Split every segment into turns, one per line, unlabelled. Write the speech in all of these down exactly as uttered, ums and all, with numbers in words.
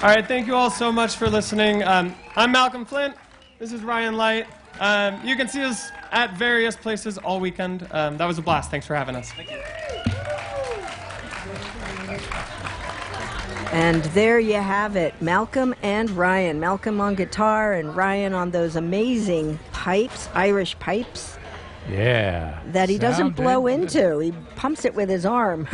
All right, thank you all so much for listening. Um, I'm Malcolm Flint. This is Ryan Light. Um, you can see us at various places all weekend. Um, that was a blast. Thanks for having us. Thank you.
And there you have it, Malcolm and Ryan. Malcolm on guitar and Ryan on those amazing pipes, Irish pipes.
Yeah.
That he doesn't blow
good.
into. He pumps it with his arm.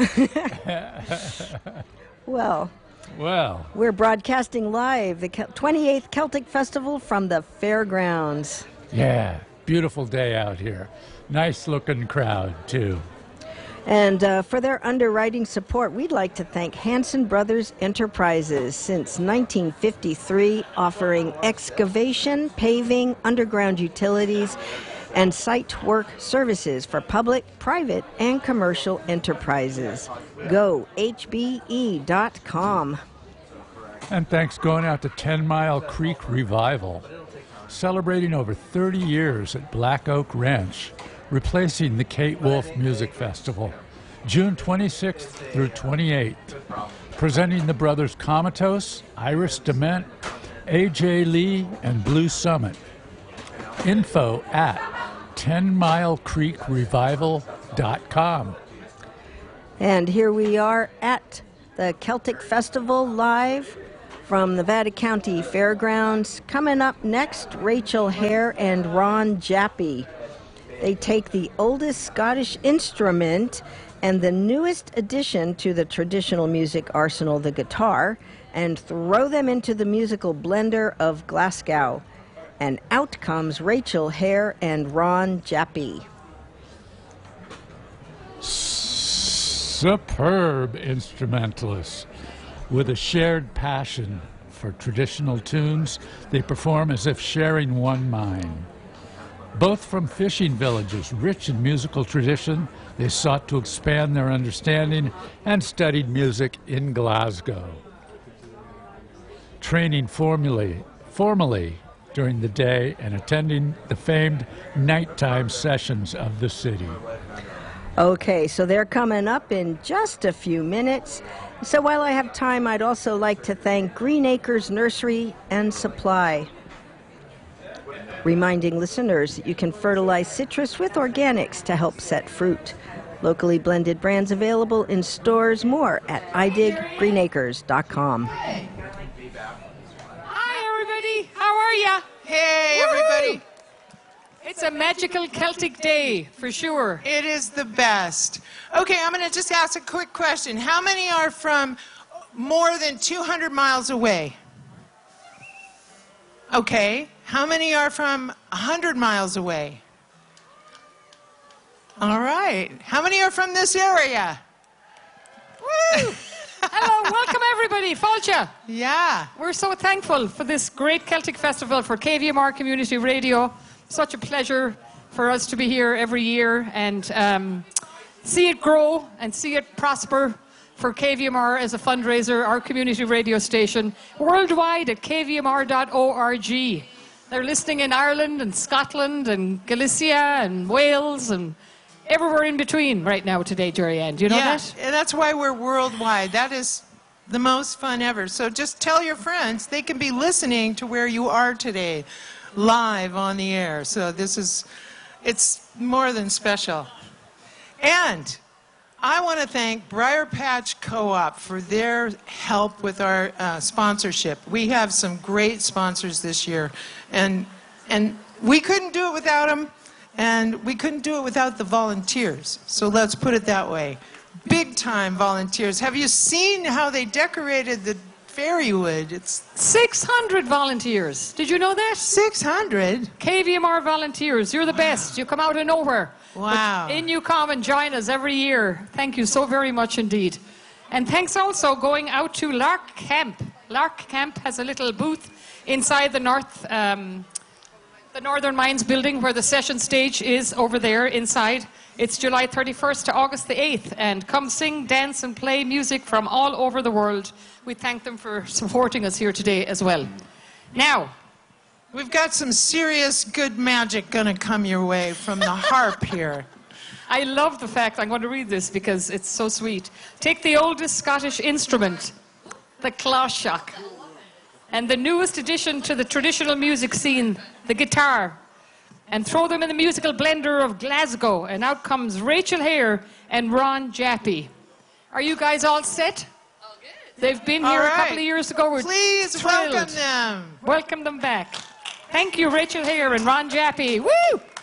Well,
Well,
we're broadcasting live the Kel- twenty-eighth Celtic Festival from the fairgrounds.
yeah, beautiful day out here. Nice looking crowd, too.
And uh, for their underwriting support, we'd like to thank Hanson Brothers Enterprises, since nineteen fifty-three, offering excavation, paving, underground utilities, and site work services for public, private, and commercial enterprises. Go H B E dot com.
And thanks going out to Ten Mile Creek Revival, celebrating over thirty years at Black Oak Ranch, replacing the Kate Wolf Music Festival, June twenty-sixth through twenty-eighth. Presenting the brothers Comatose, Iris Dement, A J Lee, and Blue Summit. Info at ten mile creek revival dot com.
And here we are at the Celtic Festival live from Nevada County Fairgrounds. Coming up next, Rachel Hare and Ron Jappy. They take the oldest Scottish instrument and the newest addition to the traditional music arsenal, the guitar, and throw them into the musical blender of Glasgow. And out comes Rachel Hare and Ron Jappy.
Superb instrumentalists with a shared passion for traditional tunes. They perform as if sharing one mind. Both from fishing villages rich in musical tradition, they sought to expand their understanding and studied music in Glasgow. Training formally, formally during the day and attending the famed nighttime sessions of the city.
Okay, so they're coming up in just a few minutes. So while I have time, I'd also like to thank Green Acres Nursery and Supply, reminding listeners that you can fertilize citrus with organics to help set fruit. Locally blended brands available in stores. More at i dig green acres dot com.
Hi, everybody. How are ya?
Hey, everybody.
It's a magical Celtic day, for sure.
It is the best. Okay, I'm going to just ask a quick question. How many are from more than two hundred miles away? Okay. How many are from one hundred miles away? All right. How many are from this area?
Woo! Hello, welcome everybody. Fáilte.
Yeah.
We're so thankful for this great Celtic festival for K V M R Community Radio. Such a pleasure for us to be here every year and um, see it grow and see it prosper for K V M R as a fundraiser, our community radio station, worldwide at k v m r dot org. They're listening in Ireland and Scotland and Galicia and Wales and everywhere in between right now today, Jerry Ann. Do you know
yeah,
that?
and that's why we're worldwide. That is the most fun ever. So just tell your friends they can be listening to where you are today, live on the air. So this is, it's more than special. And I want to thank Briar Patch Co-op for their help with our uh, sponsorship. We have some great sponsors this year, and and we couldn't do it without them, and we couldn't do it without the volunteers. So let's put it that way. Big time volunteers. Have you seen how they decorated the Fairywood? It's
six hundred volunteers. Did you know that?
six hundred?
K V M R volunteers. You're the best. You come out of nowhere.
Wow.
But in you come and join us every year. Thank you so very much indeed. And thanks also going out to Lark Camp. Lark Camp has a little booth inside the North, um, the Northern Mines building where the session stage is over there inside. It's July thirty-first to August the eighth. And come sing, dance, and play music from all over the world. We thank them for supporting us here today as well. Now,
we've got some serious good magic going to come your way from the harp here.
I love the fact, I'm going to read this because it's so sweet. Take the oldest Scottish instrument, the clawshach, and the newest addition to the traditional music scene, the guitar. And throw them in the musical blender of Glasgow, and out comes Rachel Hare and Ron Jappy. Are you guys all set? All good. They've been
All
here
right.
a couple of years ago. We're
Please
thrilled.
welcome them.
Welcome them back. Thank you, Rachel Hare and Ron Jappy. Woo!